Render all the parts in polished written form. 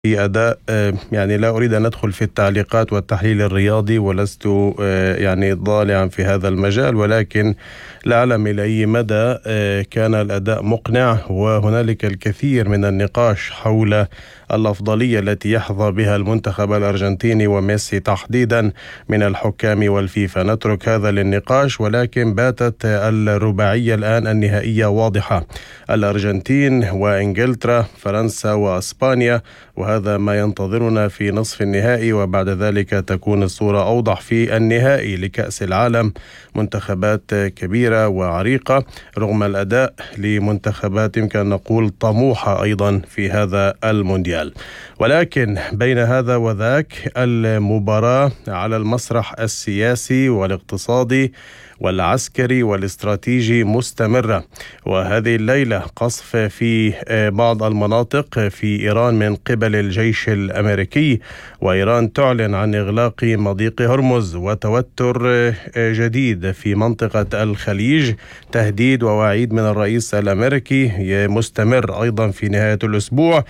في أداء يعني لا أريد أن أدخل في التعليقات والتحليل الرياضي، ولست يعني ضالعا في هذا المجال، ولكن لا أعلم إلى أي مدى كان الأداء مقنع. وهنالك الكثير من النقاش حول الأفضلية التي يحظى بها المنتخب الأرجنتيني وميسي تحديدا من الحكام والفيفا. نترك هذا للنقاش، ولكن باتت الرباعية الآن النهائية واضحة: الأرجنتين وإنجلترا، فرنسا وأسبانيا، وهذا ما ينتظرنا في نصف النهائي، وبعد ذلك تكون الصورة أوضح في النهائي لكأس العالم. منتخبات كبيرة وعريقة رغم الأداء لمنتخبات يمكن أن نقول طموحة أيضا في هذا المونديال. ولكن بين هذا وذاك المباراة على المسرح السياسي والاقتصادي والعسكري والاستراتيجي مستمرة، وهذه الليلة قصف في بعض المناطق في إيران من قبل الجيش الأمريكي، وإيران تعلن عن إغلاق مضيق هرمز، وتوتر جديد في منطقة الخليج، تهديد ووعيد من الرئيس الأمريكي مستمر أيضا في نهاية الأسبوع،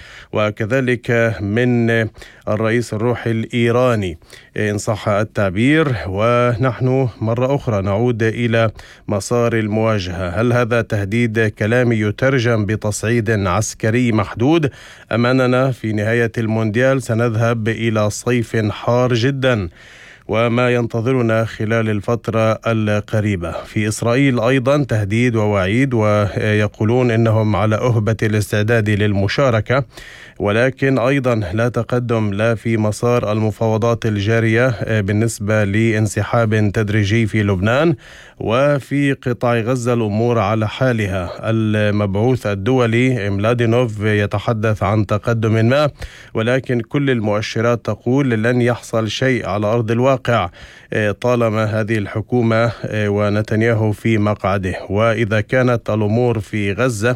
وكذلك من الرئيس الروحي الإيراني إن صح التعبير. ونحن مرة أخرى نعود إلى مسار المواجهة. هل هذا تهديد كلامي يترجم بتصعيد عسكري محدود، أم أننا في نهاية المونديال سنذهب إلى صيف حار جدا وما ينتظرنا خلال الفترة القريبة؟ في إسرائيل أيضا تهديد ووعيد، ويقولون إنهم على أهبة الاستعداد للمشاركة، ولكن أيضا لا تقدم لا في مسار المفاوضات الجارية بالنسبة لانسحاب تدريجي في لبنان. وفي قطاع غزة الأمور على حالها. المبعوث الدولي ملادينوف يتحدث عن تقدم ما، ولكن كل المؤشرات تقول لن يحصل شيء على أرض الواقع طالما هذه الحكومة ونتنياهو في مقعده. وإذا كانت الأمور في غزة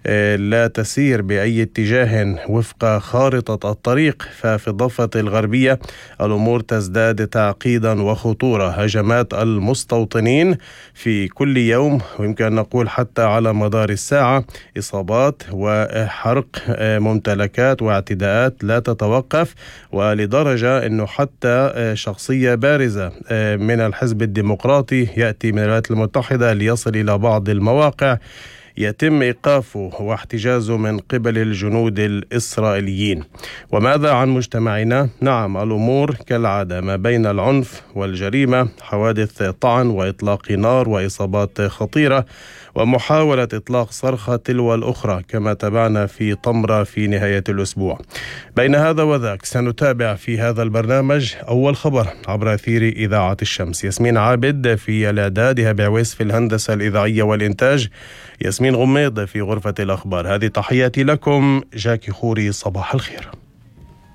لا تسير بأي اتجاه وفق خارطة الطريق، ففي الضفة الغربية الأمور تزداد تعقيدا وخطورة. هجمات المستوطنين في كل يوم، ويمكن أن نقول حتى على مدار الساعة، إصابات وحرق ممتلكات واعتداءات لا تتوقف، ولدرجة أنه حتى شخصية بارزة من الحزب الديمقراطي يأتي من الولايات المتحدة ليصل إلى بعض المواقع يتم إيقافه واحتجازه من قبل الجنود الإسرائيليين. وماذا عن مجتمعنا؟ نعم، الأمور كالعادة ما بين العنف والجريمة، حوادث طعن وإطلاق نار وإصابات خطيرة، ومحاولة إطلاق صرخة تلو الأخرى كما تابعنا في طمرة في نهاية الأسبوع. بين هذا وذاك سنتابع في هذا البرنامج أول خبر عبر أثير إذاعة الشمس. ياسمين عابد في الإعداد، إيهاب عويس في الهندسة الإذاعية والإنتاج، ياسمين غميض في غرفة الأخبار. هذه تحياتي لكم، جاكي خوري، صباح الخير.